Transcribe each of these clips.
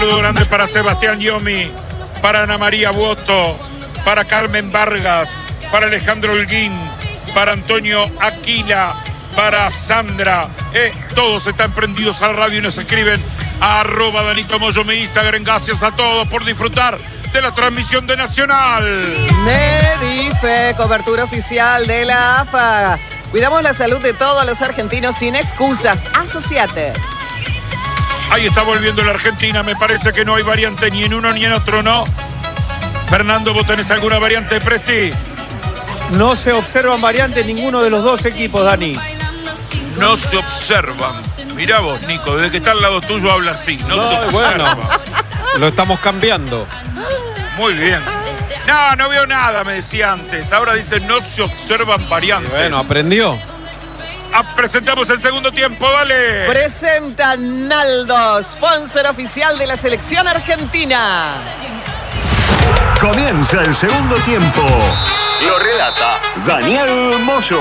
saludo grande para Sebastián Yomi, para Ana María Boto, para Carmen Vargas, para Alejandro Holguín, para Antonio Aquila, para Sandra. Todos están prendidos a la radio y nos escriben a @Danito Moyo mi Instagram. Gracias a todos por disfrutar de la transmisión de Nacional. Medife, cobertura oficial de la AFA. Cuidamos la salud de todos los argentinos sin excusas. Asociate. Ahí está volviendo la Argentina. Me parece que no hay variante ni en uno ni en otro, ¿no? Fernando, ¿vos tenés alguna variante, Presti? No se observan variantes en ninguno de los dos equipos, Dani. No se observan. Mirá vos, Nico, desde que está al lado tuyo habla así. No se observan. Bueno, lo estamos cambiando. Muy bien. No veo nada, me decía antes. Ahora dice no se observan variantes. Bueno, aprendió. Presentamos el segundo tiempo, dale. Presenta Naldo, sponsor oficial de la selección argentina. Comienza el segundo tiempo. Lo relata Daniel Moyo.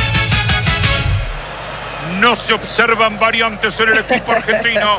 No se observan variantes en el equipo argentino.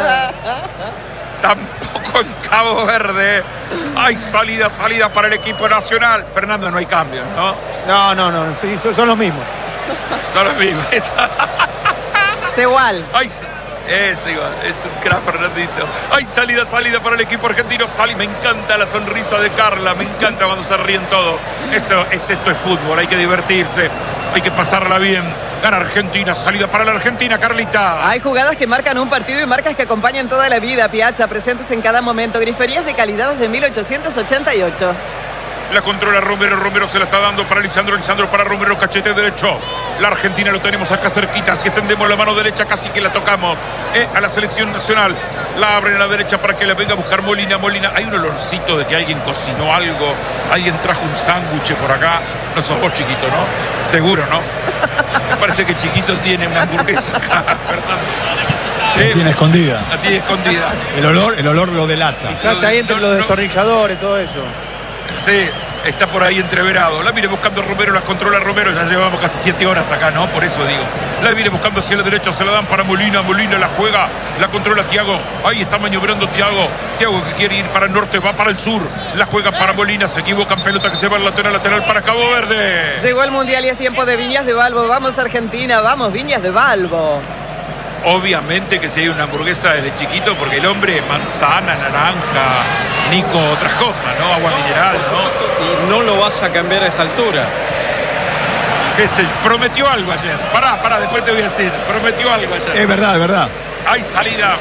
Tampoco en Cabo Verde. Hay salida para el equipo nacional. Fernando, no hay cambios, ¿no? No, sí, son los mismos. Son los mismos. Es igual. Es igual, es un crack, Fernandito. Hay salida para el equipo argentino. Me encanta la sonrisa de Carla. Me encanta cuando se ríen todos. Esto es fútbol, hay que divertirse. Hay que pasarla bien. Gana Argentina, salida para la Argentina, Carlita. Hay jugadas que marcan un partido y marcas que acompañan toda la vida. Piazza, presentes en cada momento. Griferías de calidad desde 1888. La controla Romero se la está dando para Lisandro para Romero, cachete derecho. La Argentina lo tenemos acá cerquita. Si extendemos la mano derecha casi que la tocamos a la selección nacional. La abren a la derecha para que la venga a buscar Molina. Hay un olorcito de que alguien cocinó algo. Alguien trajo un sándwich por acá. No sos vos, Chiquito, ¿no? Seguro, ¿no? Me parece que Chiquito tiene una hamburguesa acá, Fernando. La tiene escondida. La tiene escondida. El olor lo delata. Está ahí entre los destornilladores, todo eso. Sí, está por ahí entreverado. La viene buscando Romero, la controla Romero. Ya llevamos casi 7 horas acá, ¿no? Por eso digo. La viene buscando hacia la derecha, se la dan para Molina. Molina la juega, la controla Thiago. Ahí está maniobrando Thiago. Thiago que quiere ir para el norte, va para el sur. La juega para Molina, se equivoca en pelota que se va al lateral para Cabo Verde. Llegó el Mundial y es tiempo de Viñas de Balbo. Vamos Argentina, vamos Viñas de Balbo. Obviamente que si hay una hamburguesa desde chiquito, porque el hombre manzana, naranja, Nico, otras cosas, ¿no? Agua mineral, ¿no? Y no lo vas a cambiar a esta altura. ¿Qué sé? Prometió algo ayer. Pará, después te voy a decir. Prometió algo ayer. Es verdad. Hay salida.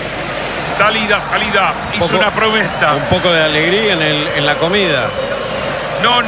Hizo una promesa. Un poco de alegría en la comida. No.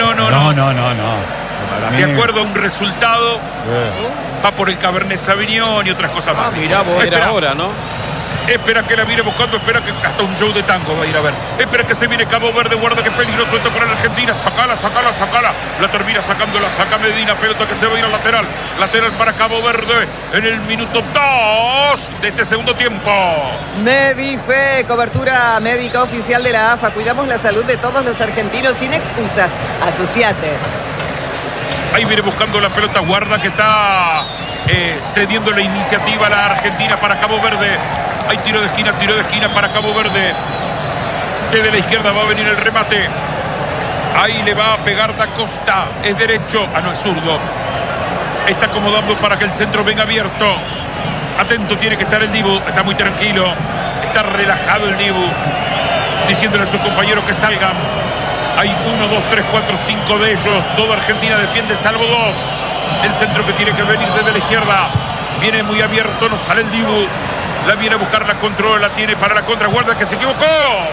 De De acuerdo a un resultado, va por el Cabernet Sauvignon y otras cosas más. Mirá vos, era ahora, ¿no? Espera que la viene buscando, espera que hasta un show de tango va a ir a ver. Espera que se viene Cabo Verde, guarda que peligroso esto para la Argentina. Sacala. La termina sacando, la saca Medina, pelota que se va a ir al lateral. Lateral para Cabo Verde en el minuto 2 de este segundo tiempo. Medife, cobertura médica oficial de la AFA. Cuidamos la salud de todos los argentinos sin excusas. Asociate. Ahí viene buscando la pelota, guarda que está cediendo la iniciativa a la Argentina para Cabo Verde. Hay tiro de esquina para Cabo Verde. Desde la izquierda va a venir el remate. Ahí le va a pegar Da Costa. Es derecho. No es zurdo. Está acomodando para que el centro venga abierto. Atento tiene que estar el Dibu. Está muy tranquilo. Está relajado el Dibu. Diciéndole a sus compañeros que salgan. Hay 1, 2, 3, 4, 5 de ellos. Toda Argentina defiende salvo 2. El centro que tiene que venir desde la izquierda. Viene muy abierto. No sale el Dibu. La viene a buscar, la controla, la tiene para la contra. Guarda que se equivocó.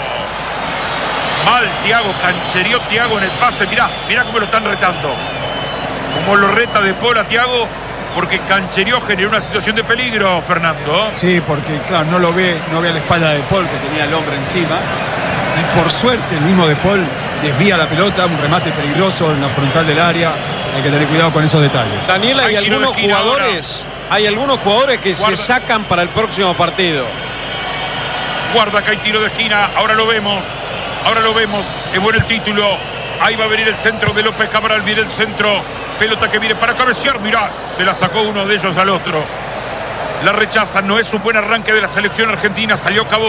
Mal Thiago, canchereó Thiago en el pase. Mirá cómo lo están retando. Como lo reta de Paul a Thiago. Porque canchereó, generó una situación de peligro, Fernando. Sí, porque claro, no ve a la espalda de Paul, que tenía el hombre encima. Y por suerte el mismo de Paul desvía la pelota, un remate peligroso en la frontal del área. Hay que tener cuidado con esos detalles. Daniela, hay algunos jugadores que se sacan para el próximo partido. Guarda que hay tiro de esquina, ahora lo vemos, es bueno el título. Ahí va a venir el centro de López Cabral, viene el centro, pelota que viene para cabecear, mirá, se la sacó uno de ellos al otro. La rechaza, no es un buen arranque de la selección argentina, salió Cabo